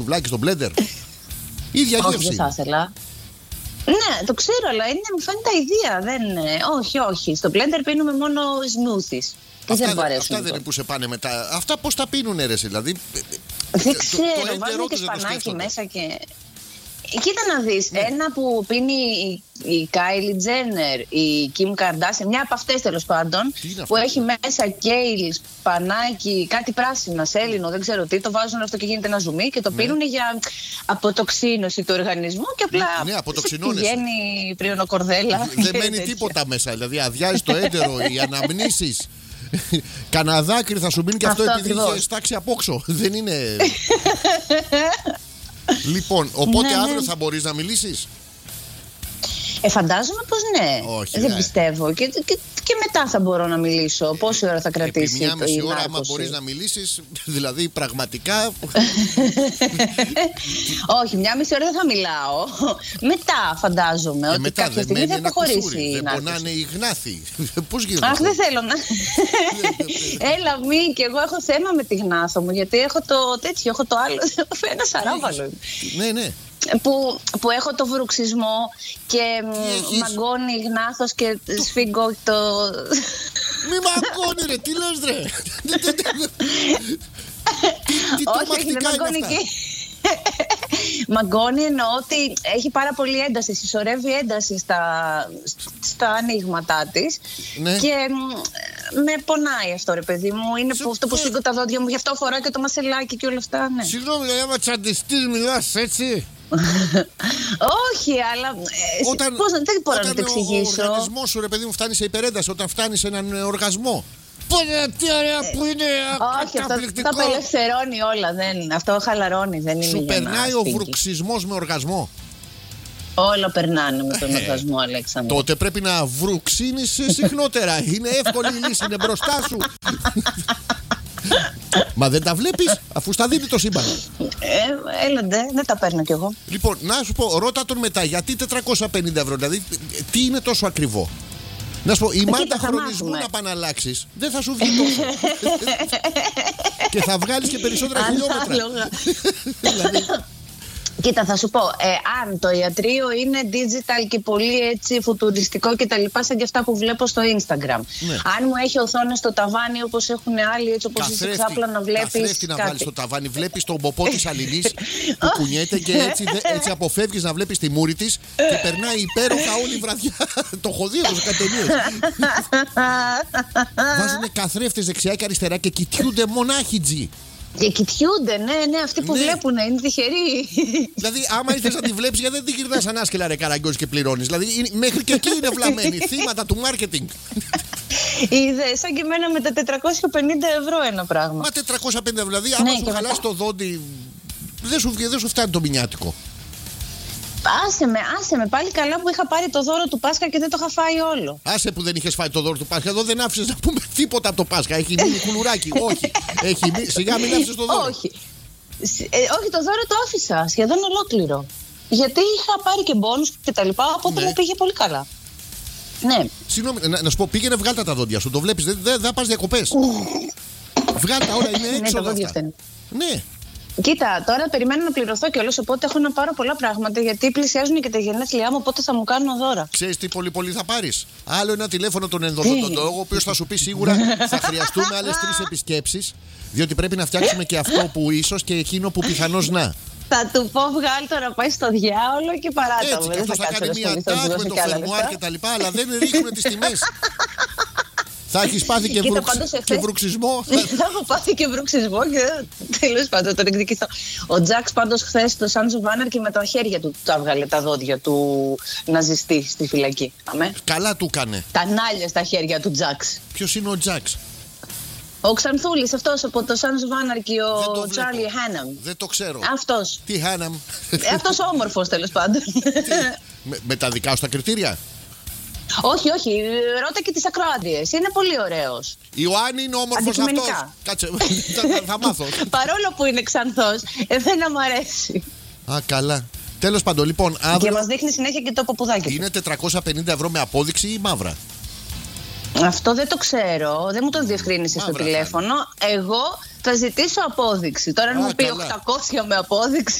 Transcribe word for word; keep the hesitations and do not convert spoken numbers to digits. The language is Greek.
σουβλάκι στο μπλέντερ. Ίδια Όχι, γεύση. δεν θα ήθελα. Ναι, το ξέρω, αλλά είναι, μου φαίνεται αηδία. Δεν... Όχι, όχι. Στο blender πίνουμε μόνο smoothies. Και Αυτά, δεν μου αρέσουν. αυτά δεν είναι που σε πάνε μετά. Αυτά πώς τα πίνουνε, ρε, δηλαδή. Δεν το, ξέρω, το, το βάζουν και δεν το σπανάκι μέσα και... Κοίτα να δεις, ναι. Ένα που πίνει η, η Kylie Jenner, η Kim Kardashian, μια από αυτές τέλος πάντων, που έχει μέσα κέιλ, σπανάκι, κάτι πράσινα, σέλινο, δεν ξέρω τι, το βάζουν αυτό και γίνεται ένα ζουμί και το ναι. πίνουν για αποτοξίνωση του οργανισμού και απλά ναι, πηγαίνει πριονοκορδέλα. Δεν μένει τίποτα μέσα, δηλαδή αδειάζει το έντερο, οι αναμνήσεις. Κανένα δάκρυ θα σου μείνει και αυτό, αυτό επειδή είχε στάξει απόξω. Δεν είναι... Λοιπόν, οπότε ναι, αύριο ναι. θα μπορείς να μιλήσεις? Ε, φαντάζομαι πως ναι. Όχι, δεν ναι. πιστεύω. Και, και, και μετά θα μπορώ να μιλήσω. Πόση ώρα θα κρατήσει? Επί μια μισή ώρα, άμα μπορείς να μιλήσεις, δηλαδή πραγματικά. Όχι, μια μισή ώρα δεν θα μιλάω. Μετά φαντάζομαι και ότι μετά κάποια στιγμή θα αποχωρήσει. Δεν πονάνε οι γνάθοι. Πώς γίνεται? Αχ, δεν θέλω να. Έλα, μη, και εγώ έχω θέμα με τη γνάθο μου. Γιατί έχω το τέτοιο, έχω το άλλο. Ένα σαράβαλο. Ναι, ναι. Που, που έχω το βρουξισμό και μαγκώνει γνάθος και σφίγγω το... Μη μαγκώνει ρε, τι λες ρε? Τι τρομακτικά είναι αυτά? Μαγκώνει εννοώ ότι έχει πάρα πολύ ένταση, συσσωρεύει ένταση στα, στα ανοίγματά της ναι. και με πονάει αυτό ρε παιδί μου. Είναι που, αυτό που σφίγγω τα δόντια μου, γι' αυτό φοράω και το μασελάκι και όλα αυτά. Ναι. Συγγνώμη, άμα τσαντιστείς μιλάς έτσι? Όχι, αλλά όταν, πώς, δεν μπορώ να το εξηγήσω. Ο οργανισμός σου ρε παιδί μου φτάνει σε υπερένταση όταν φτάνει σε έναν οργασμό. Πότε, τι ωραία που είναι όχι, αυτό το απελευθερώνει όλα, δεν, αυτό χαλαρώνει, δεν είναι. Σου περνάει ο βρουξισμός με οργασμό? Όλα περνάνε με τον οργασμό, Αλέξανδρο. Τότε πρέπει να βρουξίνεις συχνότερα. Είναι εύκολη η λύση, είναι μπροστά σου. Μα δεν τα βλέπεις, αφού στα δίνει το σύμπαν. Ε, έλαντε, δεν τα παίρνω κι εγώ. Λοιπόν, να σου πω, ρώτα τον μετά, γιατί τετρακόσια πενήντα ευρώ, δηλαδή τι είναι τόσο ακριβό? Να σου πω, η μάντα χρονισμού να επαναλλάξεις δεν θα σου βγει τόσο. Και θα βγάλεις και περισσότερα χιλιόμετρα. Δηλαδή... Κοίτα, θα σου πω, ε, αν το ιατρείο είναι digital και πολύ έτσι φουτουριστικό και τα λοιπά, σαν και αυτά που βλέπω στο Instagram. Ναι. Αν μου έχει οθόνες στο ταβάνι όπως έχουν άλλοι, έτσι όπως είσαι ξάπλα να βλέπεις. Καθρέφτη να βάλεις στο ταβάνι, βλέπεις τον ποπό της Αλληνής που κουνιέται και έτσι, έτσι αποφεύγεις να βλέπεις τη μούρη της και περνάει υπέροχα όλη η βραδιά. Το έχω δει εδώ σε κάτι ταινίες. Βάζουνε καθρέφτες δεξιά και αριστερά και κοιτιούνται μονάχοι τζι. Και κοιτιούνται, ναι, ναι, αυτοί που ναι. βλέπουν, είναι τυχεροί. Δηλαδή, άμα ήθελες να τη βλέπεις, γιατί δεν τη γυρνάς ανάσκελα ρε καραγκιόζη και πληρώνεις? Δηλαδή, είναι, μέχρι και εκεί είναι βλαμμένοι, θύματα του μάρκετινγκ. Είδε, σαν και εμένα με τα τετρακόσια πενήντα ευρώ ένα πράγμα. Μα τετρακόσια πενήντα ευρώ, δηλαδή, άμα ναι, σου χαλάσει το δόντι, δεν σου, δεν σου φτάνει το μηνιάτικο. Άσε με, άσε με, πάλι καλά που είχα πάρει το δώρο του Πάσχα και δεν το είχα φάει όλο. Άσε που δεν είχες φάει το δώρο του Πάσχα, εδώ δεν άφησες να πούμε τίποτα από το Πάσχα. Έχει μείνει κουλουράκι, όχι. Έχει μείνει, σιγά μην άφησες το δώρο. Όχι. Ε, όχι, το δώρο το άφησα σχεδόν ολόκληρο. Γιατί είχα πάρει και μπόνους και τα λοιπά, οπότε ναι. μου πήγε πολύ καλά. Ναι. Συγγνώμη, να, να σου πω, πήγαινε βγάλτα τα δόντια σου, το βλέπεις, δεν δε, δε πας διακοπές. Βγάλτα όλα, είναι έξοδα αυτά. Ναι. Κοίτα, τώρα περιμένω να πληρωθώ κιόλας, οπότε έχω να πάρω πολλά πράγματα γιατί πλησιάζουν και τα γενέθλιά μου, οπότε θα μου κάνουν δώρα. Ξέρεις τι πολύ πολύ θα πάρεις? Άλλο ένα τηλέφωνο τον ενδοδοντολόγο, ο οποίος θα σου πει σίγουρα θα χρειαστούμε άλλες τρεις επισκέψεις, διότι πρέπει να φτιάξουμε και αυτό που ίσως και εκείνο που πιθανώς να. Θα του πω βγάλει το να πάει στο διάολο και παράτα. Έτσι, και αυτός θα κάνει μια τάκ με το φερμουάρ και τα λοιπά, αλλά δεν ρίχνουν τις τιμές. Θα έχεις πάθει και, Κοίτα, βρουξ... εχθές... και βρουξισμό. Θα έχω πάθει και βρουξισμό και τέλος πάντων τον εκδικηθώ. Ο Τζαξ πάντως χθες το Sons of Anarchy με τα χέρια του τα έβγαλε τα δόντια του ναζιστή στη φυλακή. Αμέ. Καλά του έκανε. Τα νάλια στα χέρια του Τζαξ. Ποιος είναι ο Τζαξ? Ο Ξανθούλης αυτός από το Sons of Anarchy, ο Τσάρλι Χάναμ. Δεν το ξέρω. Αυτός. Τι Χάναμ? Αυτός ο όμορφος τέλος πάντων. με, με τα δικά σου τα κριτήρια? Όχι, όχι, ρώτα και τις ακροάτριες. Είναι πολύ ωραίος. Ιωάννη είναι όμορφος αυτός. Κάτσε, θα, θα μάθω. Παρόλο που είναι ξανθός, εμένα μου αρέσει. Α, καλά. Τέλος πάντων, λοιπόν, αύριο... Και μας δείχνει συνέχεια και το ποπουδάκι. Είναι τετρακόσια πενήντα ευρώ με απόδειξη ή μαύρα? Αυτό δεν το ξέρω, δεν μου το διευκρίνησε στο τηλέφωνο. Εγώ Θα ζητήσω απόδειξη. Τώρα, αν μου πει καλά. οκτακόσια με απόδειξη.